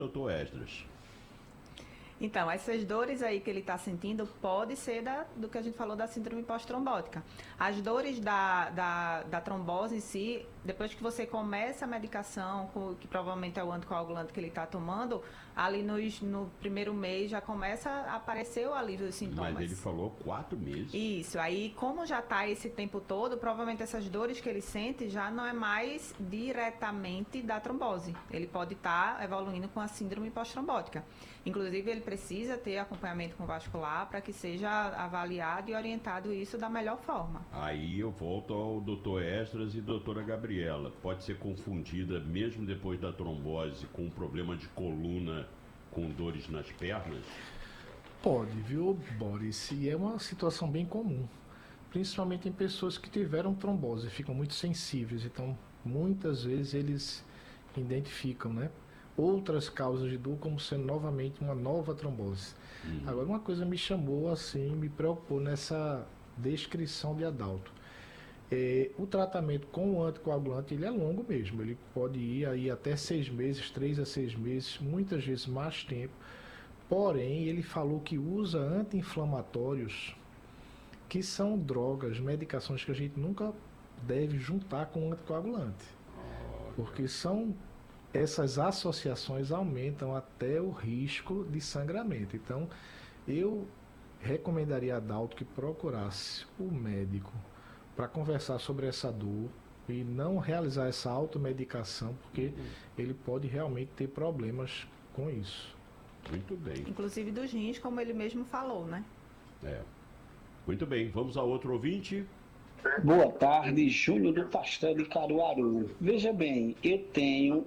Doutor Esdras. Então, essas dores aí que ele está sentindo pode ser do que a gente falou da síndrome pós-trombótica. As dores da trombose em si, depois que você começa a medicação, que provavelmente é o anticoagulante que ele está tomando, ali no primeiro mês já começa a aparecer o alívio dos sintomas. Mas ele falou 4 meses. Isso, aí como já está esse tempo todo, provavelmente essas dores que ele sente já não é mais diretamente da trombose. Ele pode estar evoluindo com a síndrome pós-trombótica. Inclusive, ele precisa ter acompanhamento com vascular para que seja avaliado e orientado isso da melhor forma. Aí eu volto ao doutor Esdras e doutora Gabriela. Pode ser confundida, mesmo depois da trombose, com um problema de coluna, com dores nas pernas? Pode, viu, Boris? E é uma situação bem comum, principalmente em pessoas que tiveram trombose, ficam muito sensíveis, então muitas vezes eles identificam, né, outras causas de dor como sendo novamente uma nova trombose. Agora, uma coisa me chamou assim, me preocupou nessa descrição de Adalto. O tratamento com o anticoagulante ele é longo mesmo, ele pode ir aí até 6 meses, 3 a 6 meses, muitas vezes mais tempo. Porém, ele falou que usa anti-inflamatórios, que são drogas, medicações que a gente nunca deve juntar com o anticoagulante. Porque essas associações aumentam até o risco de sangramento. Então, eu recomendaria a Adalto que procurasse o médico para conversar sobre essa dor e não realizar essa automedicação, porque ele pode realmente ter problemas com isso. Muito bem. Inclusive dos rins, como ele mesmo falou, né? Muito bem, vamos a outro ouvinte. Boa tarde, Júnior do Pastel de Caruaru. Veja bem, eu tenho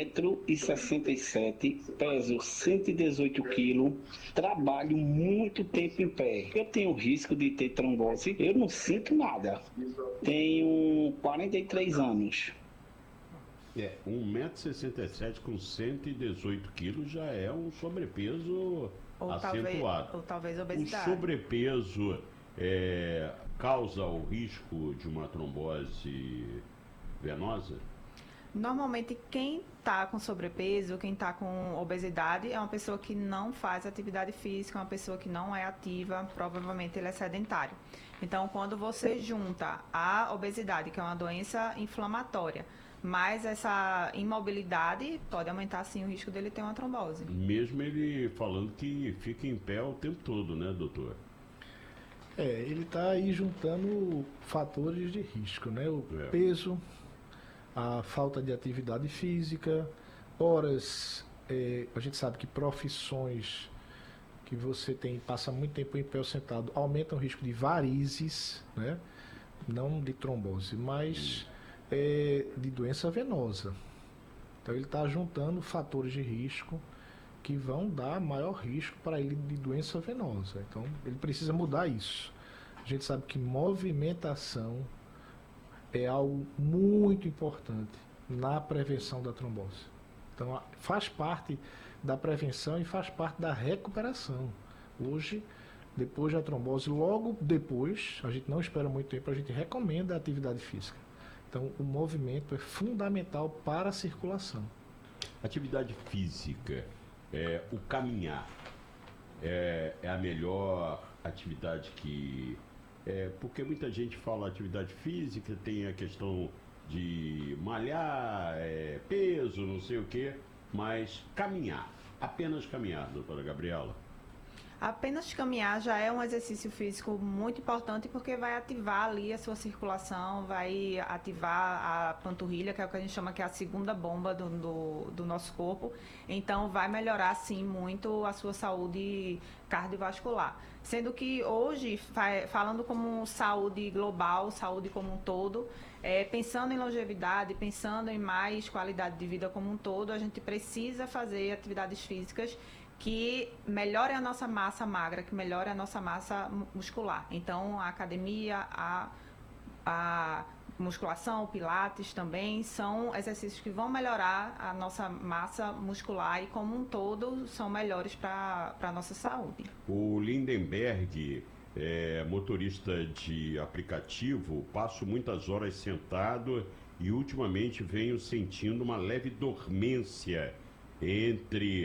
1,67 m, peso 118 kg, trabalho muito tempo em pé. Eu tenho risco de ter trombose, eu não sinto nada. Tenho 43 anos. 1,67 m com 118 quilos já é um sobrepeso acentuado. Ou talvez obesidade. O sobrepeso causa o risco de uma trombose venosa? Normalmente, quem está com sobrepeso, quem está com obesidade, é uma pessoa que não faz atividade física, uma pessoa que não é ativa, provavelmente ele é sedentário. Então, quando você junta a obesidade, que é uma doença inflamatória, mas essa imobilidade pode aumentar sim o risco dele ter uma trombose. Mesmo ele falando que fica em pé o tempo todo, né, doutor? Ele está aí juntando fatores de risco, né? O peso, a falta de atividade física, horas, a gente sabe que profissões que você passa muito tempo em pé ou sentado, aumentam o risco de varizes, né? Não de trombose, mas de doença venosa. Então ele está juntando fatores de risco que vão dar maior risco para ele de doença venosa. Então ele precisa mudar isso. A gente sabe que movimentação é algo muito importante na prevenção da trombose. Então faz parte da prevenção e faz parte da recuperação. Hoje, depois da trombose, logo depois, a gente não espera muito tempo, a gente recomenda a atividade física. Então o movimento é fundamental para a circulação. Atividade física, o caminhar, é a melhor atividade que... porque muita gente fala atividade física, tem a questão de malhar, peso, não sei o quê, mas caminhar, apenas caminhar, doutora Gabriela. Apenas caminhar já é um exercício físico muito importante porque vai ativar ali a sua circulação, vai ativar a panturrilha, que é o que a gente chama que é a segunda bomba do nosso corpo. Então vai melhorar sim muito a sua saúde cardiovascular. Sendo que hoje, falando como saúde global, saúde como um todo, pensando em longevidade, pensando em mais qualidade de vida como um todo, a gente precisa fazer atividades físicas que melhore a nossa massa magra, que melhore a nossa massa muscular. Então, a academia, a musculação, o pilates também são exercícios que vão melhorar a nossa massa muscular e, como um todo, são melhores para a nossa saúde. O Lindenberg, motorista de aplicativo, passo muitas horas sentado e ultimamente venho sentindo uma leve dormência entre